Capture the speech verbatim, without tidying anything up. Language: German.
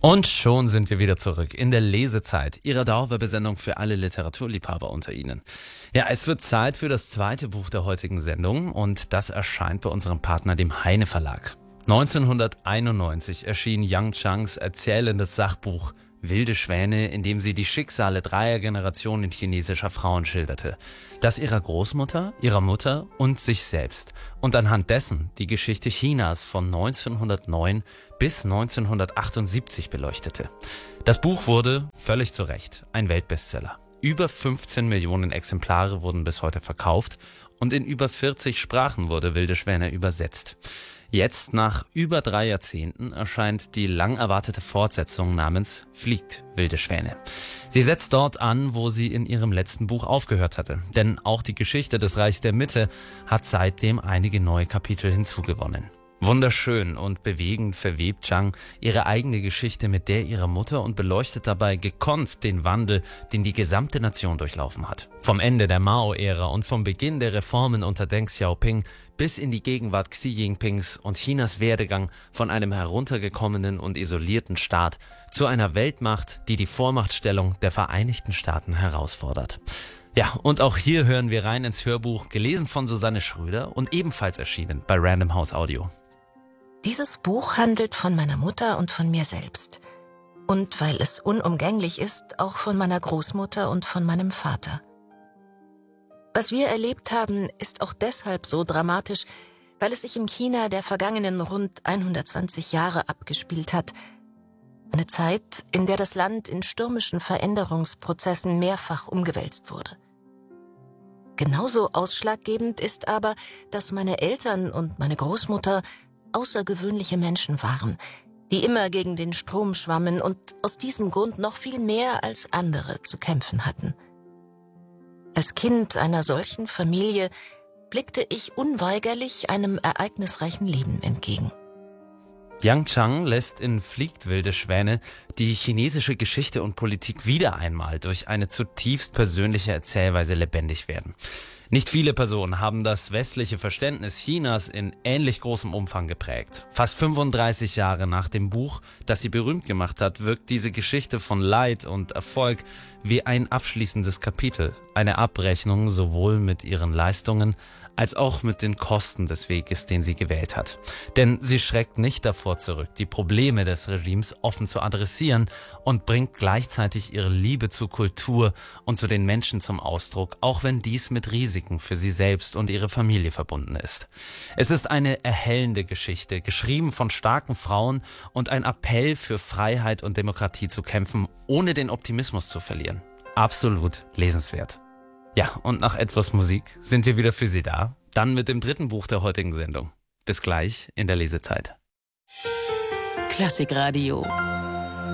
Und schon sind wir wieder zurück in der Lesezeit, Ihrer Dauerwerbesendung für alle Literaturliebhaber unter Ihnen. Ja, es wird Zeit für das zweite Buch der heutigen Sendung und das erscheint bei unserem Partner, dem Heine Verlag. neunzehnhunderteinundneunzig erschien Yang Changs erzählendes Sachbuch Wilde Schwäne, in dem sie die Schicksale dreier Generationen chinesischer Frauen schilderte. Das ihrer Großmutter, ihrer Mutter und sich selbst. Und anhand dessen die Geschichte Chinas von neunzehnhundertneun bis neunzehnhundertachtundsiebzig beleuchtete. Das Buch wurde, völlig zu Recht, ein Weltbestseller. Über fünfzehn Millionen Exemplare wurden bis heute verkauft und in über vierzig Sprachen wurde Wilde Schwäne übersetzt. Jetzt, nach über drei Jahrzehnten, erscheint die lang erwartete Fortsetzung namens Fliegt, Wilde Schwäne. Sie setzt dort an, wo sie in ihrem letzten Buch aufgehört hatte. Denn auch die Geschichte des Reichs der Mitte hat seitdem einige neue Kapitel hinzugewonnen. Wunderschön und bewegend verwebt Chang ihre eigene Geschichte mit der ihrer Mutter und beleuchtet dabei gekonnt den Wandel, den die gesamte Nation durchlaufen hat. Vom Ende der Mao-Ära und vom Beginn der Reformen unter Deng Xiaoping bis in die Gegenwart Xi Jinpings und Chinas Werdegang von einem heruntergekommenen und isolierten Staat zu einer Weltmacht, die die Vormachtstellung der Vereinigten Staaten herausfordert. Ja, und auch hier hören wir rein ins Hörbuch, gelesen von Susanne Schröder und ebenfalls erschienen bei Random House Audio. Dieses Buch handelt von meiner Mutter und von mir selbst. Und weil es unumgänglich ist, auch von meiner Großmutter und von meinem Vater. Was wir erlebt haben, ist auch deshalb so dramatisch, weil es sich im China der vergangenen rund hundertzwanzig Jahre abgespielt hat. Eine Zeit, in der das Land in stürmischen Veränderungsprozessen mehrfach umgewälzt wurde. Genauso ausschlaggebend ist aber, dass meine Eltern und meine Großmutter außergewöhnliche Menschen waren, die immer gegen den Strom schwammen und aus diesem Grund noch viel mehr als andere zu kämpfen hatten. Als Kind einer solchen Familie blickte ich unweigerlich einem ereignisreichen Leben entgegen. Yang Chang lässt in Fliegt, Wilde Schwäne die chinesische Geschichte und Politik wieder einmal durch eine zutiefst persönliche Erzählweise lebendig werden. Nicht viele Personen haben das westliche Verständnis Chinas in ähnlich großem Umfang geprägt. Fast fünfunddreißig Jahre nach dem Buch, das sie berühmt gemacht hat, wirkt diese Geschichte von Leid und Erfolg wie ein abschließendes Kapitel. Eine Abrechnung sowohl mit ihren Leistungen als auch mit den Kosten des Weges, den sie gewählt hat. Denn sie schreckt nicht davor zurück, die Probleme des Regimes offen zu adressieren und bringt gleichzeitig ihre Liebe zur Kultur und zu den Menschen zum Ausdruck, auch wenn dies mit Risiken für sie selbst und ihre Familie verbunden ist. Es ist eine erhellende Geschichte, geschrieben von starken Frauen und ein Appell für Freiheit und Demokratie zu kämpfen, ohne den Optimismus zu verlieren. Absolut lesenswert. Ja, und nach etwas Musik sind wir wieder für Sie da. Dann mit dem dritten Buch der heutigen Sendung. Bis gleich in der Lesezeit. Klassikradio